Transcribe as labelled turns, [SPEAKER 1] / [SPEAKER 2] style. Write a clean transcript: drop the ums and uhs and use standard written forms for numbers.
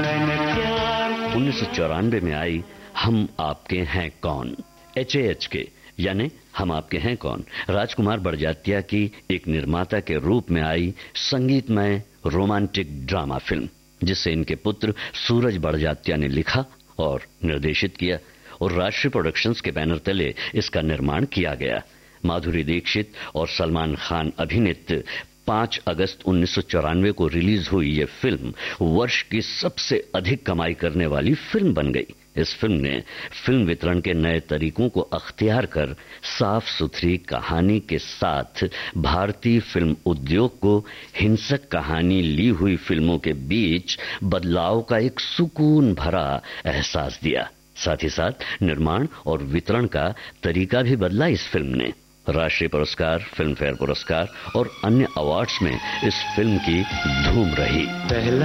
[SPEAKER 1] 1994 में आई हम आपके हैं कौन, HAHK यानी हम आपके हैं कौन राजकुमार बड़जात्या की एक निर्माता के रूप में आई संगीतमय रोमांटिक ड्रामा फिल्म, जिसे इनके पुत्र सूरज बड़जात्या ने लिखा और निर्देशित किया और राष्ट्रीय प्रोडक्शंस के बैनर तले इसका निर्माण किया गया। माधुरी दीक्षित और सलमान खान अभिनीत 5 अगस्त 1994 को रिलीज हुई ये फिल्म वर्ष की सबसे अधिक कमाई करने वाली फिल्म बन गई। इस फिल्म ने फिल्म वितरण के नए तरीकों को अख्तियार कर साफ सुथरी कहानी के साथ भारतीय फिल्म उद्योग को हिंसक कहानी ली हुई फिल्मों के बीच बदलाव का एक सुकून भरा एहसास दिया। साथ ही साथ निर्माण और वितरण का तरीका भी बदला इस फिल्म ने। राष्ट्रीय पुरस्कार, फिल्म फेयर पुरस्कार और अन्य अवार्ड्स में इस फिल्म की धूम रही।